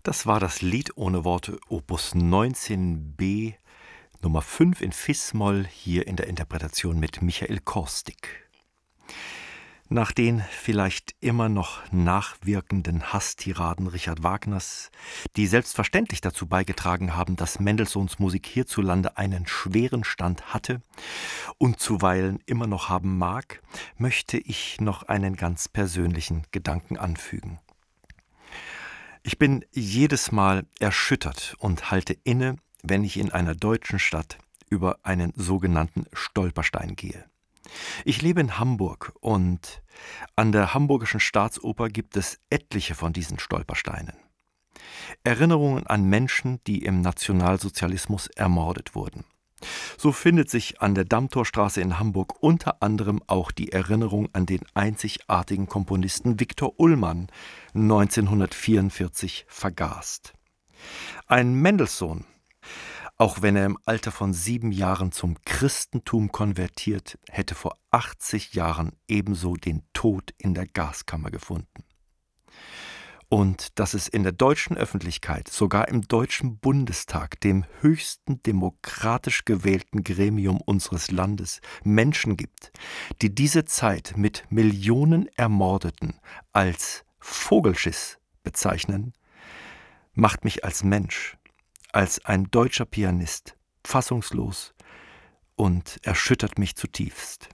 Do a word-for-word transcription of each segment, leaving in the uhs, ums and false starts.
Das war das Lied ohne Worte Opus neunzehn b Nummer fünf in Fis-Moll, hier in der Interpretation mit Michael Korstig. Nach den vielleicht immer noch nachwirkenden Hasstiraden Richard Wagners, die selbstverständlich dazu beigetragen haben, dass Mendelssohns Musik hierzulande einen schweren Stand hatte und zuweilen immer noch haben mag, möchte ich noch einen ganz persönlichen Gedanken anfügen. Ich bin jedes Mal erschüttert und halte inne, wenn ich in einer deutschen Stadt über einen sogenannten Stolperstein gehe. Ich lebe in Hamburg und an der Hamburgischen Staatsoper gibt es etliche von diesen Stolpersteinen. Erinnerungen an Menschen, die im Nationalsozialismus ermordet wurden. So findet sich an der Dammtorstraße in Hamburg unter anderem auch die Erinnerung an den einzigartigen Komponisten Viktor Ullmann, neunzehnhundertvierundvierzig vergast. Ein Mendelssohn, auch wenn er im Alter von sieben Jahren zum Christentum konvertiert, hätte vor achtzig Jahren ebenso den Tod in der Gaskammer gefunden. Und dass es in der deutschen Öffentlichkeit, sogar im Deutschen Bundestag, dem höchsten demokratisch gewählten Gremium unseres Landes, Menschen gibt, die diese Zeit mit Millionen Ermordeten als Vogelschiss bezeichnen, macht mich als Mensch, als ein deutscher Pianist, fassungslos und erschüttert mich zutiefst.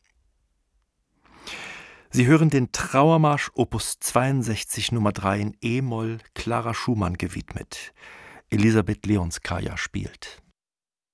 Sie hören den Trauermarsch Opus zweiundsechzig Nummer drei in E-Moll Clara Schumann gewidmet. Elisabeth Leonskaja spielt.